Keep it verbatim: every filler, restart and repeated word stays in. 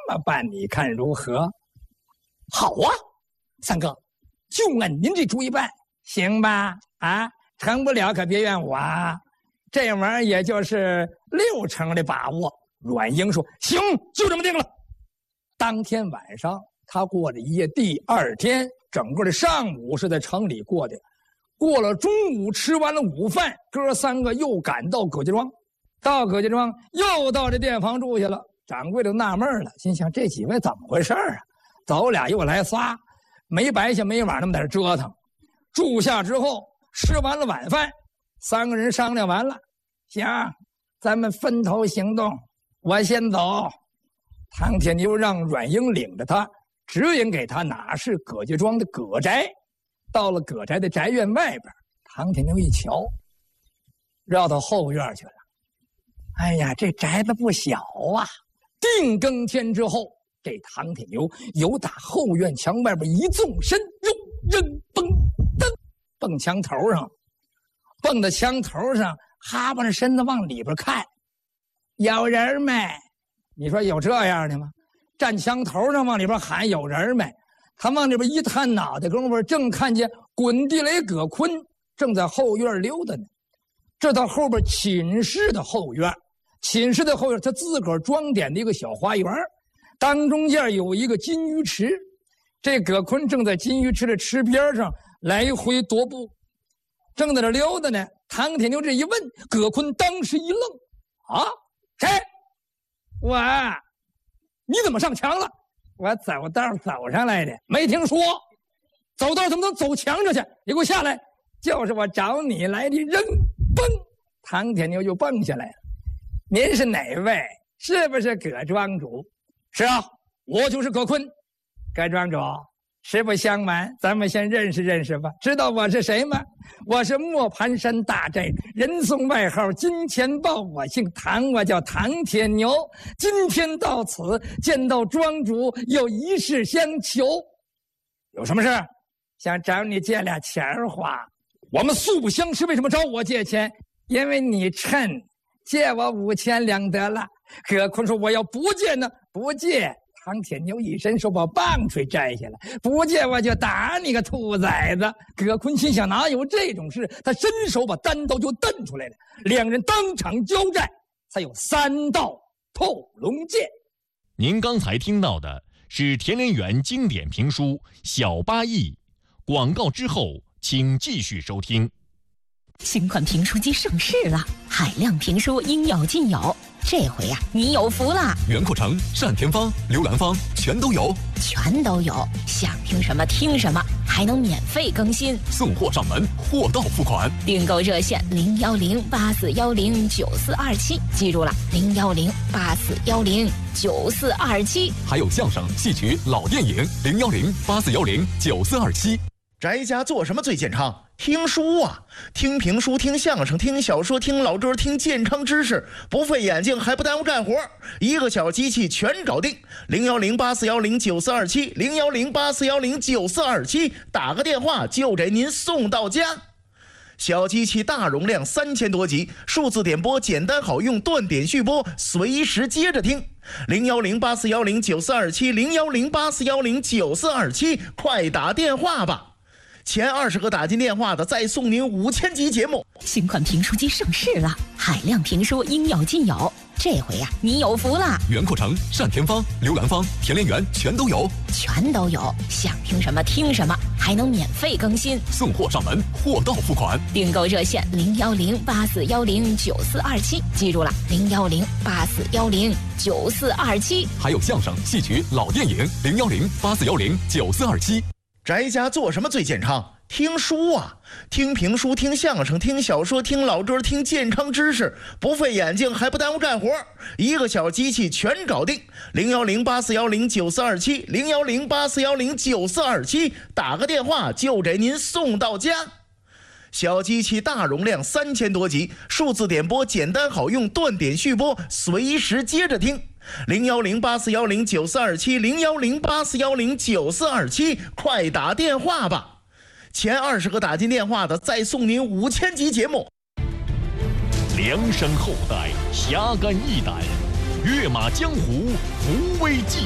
么办？你看如何？ 好啊， 三哥，就按您这主意办，行吧？啊，成不了可别怨我啊。这玩意儿也就是六成的把握。阮英说：“行，就这么定了。”当天晚上，他过了一夜。第二天，整个的上午是在城里过的。过了中午，吃完了午饭，哥三个又赶到葛家庄。到葛家庄，又到这店房住下了。掌柜的纳闷了，心想：这几位怎么回事啊？走俩又来仨，没白天没晚那么在这折腾。住下之后，吃完了晚饭，三个人商量完了，行，咱们分头行动。我先走。唐铁牛让阮英领着他，指引给他哪是葛家庄的葛宅。到了葛宅的宅院外边，唐铁牛一瞧，绕到后院去了。哎呀，这宅子不小啊！定更天之后，这唐铁牛由打后院墙外边一纵身，又扔蹦蹬，蹦墙头上，蹦到墙头上，哈巴着身子往里边看，有人没？你说有这样的吗？站墙头上往里边喊有人没？他往里边一探脑袋功夫，正看见滚地雷葛坤正在后院溜达呢。这到后边寝室的后院，寝室的后院他自个儿装点的一个小花园，当中间有一个金鱼池。这葛坤正在金鱼池的池边上来回踱步，正在这溜达呢。唐铁牛这一问，葛坤当时一愣：“啊，谁？我，你怎么上墙了？”“我走道走上来的，没听说。走道怎么能走墙上去？你给我下来！”“就是我找你来的。”扔，蹦，唐铁牛就蹦下来了。“您是哪位？是不是葛庄主？”“是啊，我就是葛坤。”“葛庄主，实不相瞒，咱们先认识认识吧。知道我是谁吗？我是磨盘山大寨人送外号金钱豹，我姓唐，我叫唐铁牛。今天到此见到庄主，有一事相求。”“有什么事？”“想找你借俩钱花。”“我们素不相识，为什么找我借钱？”“因为你趁借我五千两得了。”葛坤说：“我要不借呢？”“不借。”唐铁牛一伸手把棒槌摘下来，“不借我就打你个兔崽子！”葛坤心想哪有这种事，他伸手把单刀就瞪出来了，两人当场交战，才有三道透龙剑。 您刚才听到的是田连元经典评书《小八义》，广告之后请继续收听。 新款评书机上市了，海量评书应有尽有，这回呀、啊，你有福了！ 袁阔成、单田芳、刘兰芳全都有， 全都有，想听什么听什么，还能免费更新， 送货上门，货到付款。 订购热线零幺零八四幺零九四二七，记住了，零幺零八四幺零九四二七。 还有相声、戏曲、老电影零幺零八四幺零九四二七。 宅家做什么最健康？听书啊，听评书，听相声，听小说，听老歌，听健康知识，不费眼睛还不耽误干活，一个小机器全搞定。零幺零八四幺零九四二七，零幺零八四幺零九四二七，打个电话就给您送到家。小机器大容量，三千多集，数字点播简单好用，断点续播，随时接着听。零幺零八四幺零九四二七，零幺零八四幺零九四二七，快打电话吧！前二十个打进电话的，再送您五千集节目。 新款评书机上市了，海量评书应有尽有，这回呀、啊，你有福了！ 袁阔成、单田芳、刘兰芳、田连元全都有， 全都有，想听什么听什么，还能免费更新， 送货上门，货到付款。 订购热线零幺零八四幺零九四二七，记住了，零幺零八四幺零九四二七。 还有相声、戏曲、老电影零幺零八四幺零九四二七。 宅家做什么最健康？听书啊，听评书，听相声，听小说，听老歌，听健康知识，不费眼睛还不耽误干活，一个小机器全搞定。零幺零八四幺零九四二七，零幺零八四幺零九四二七，打个电话就给您送到家。小机器大容量，三千多集，数字点播简单好用，断点续播，随时接着听。零幺零八四幺零九四二七，零幺零八四幺零九四二七，快打电话吧！前二十个打进电话的，再送您五千集节目。 梁山后代侠肝义胆，跃马江湖，扶危济